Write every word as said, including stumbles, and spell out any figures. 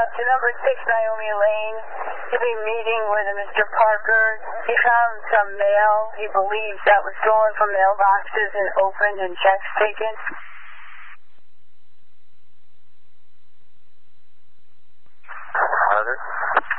to number six Naomi Lane. He'll be meeting with a Mister Parker. He found some mail. He believes that was stolen from mailboxes and opened and checks taken. Carter?